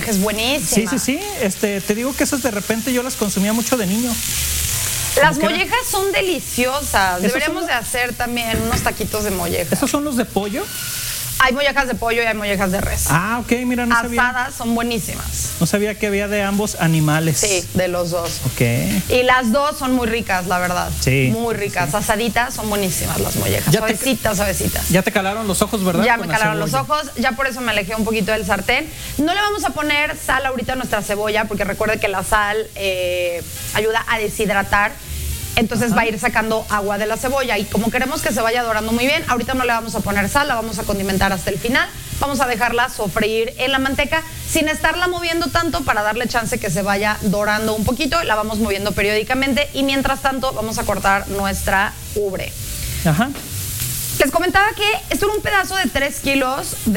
molleja es buenísima. Sí. Te digo que esas de repente yo las consumía mucho de niño. Las mollejas son deliciosas. Deberíamos de hacer también unos taquitos de molleja. ¿Esos son los de pollo? Hay mollejas de pollo y hay mollejas de res. Ah, ok, mira, no sabía. Asadas son buenísimas. No sabía que había de ambos animales. Sí, de los dos. Ok. Y las dos son muy ricas, la verdad. Sí. Muy ricas. Sí. Asaditas son buenísimas las mollejas. Suavecitas. Ya te calaron los ojos, ¿verdad? Ya me calaron los ojos. Ya por eso me alejé un poquito del sartén. No le vamos a poner sal ahorita a nuestra cebolla, porque recuerde que la sal ayuda a deshidratar. Entonces va a ir sacando agua de la cebolla y como queremos que se vaya dorando muy bien, ahorita no le vamos a poner sal, la vamos a condimentar hasta el final. Vamos a dejarla sofreír en la manteca sin estarla moviendo tanto para darle chance que se vaya dorando un poquito. La vamos moviendo periódicamente y mientras tanto vamos a cortar nuestra ubre. Ajá. Les comentaba que esto era un pedazo de 3 kilos